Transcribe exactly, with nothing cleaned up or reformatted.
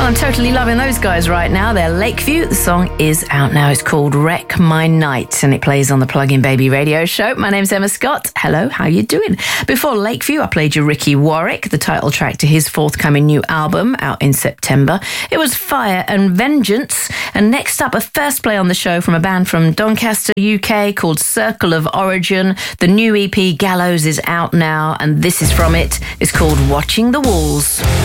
I'm totally loving those guys right now. They're Lakeview. The song is out now. It's called Wreck My Night, and it plays on the Plug-in Baby radio show. My name's Emma Scott. Hello, how you doing? Before Lakeview, I played you Ricky Warwick, the title track to his forthcoming new album out in September. It was Fire and Vengeance. And next up, a first play on the show from a band from Doncaster, U K called Circle of Origin. The new E P Gallows is out now, and this is from it. It's called Watching the Walls.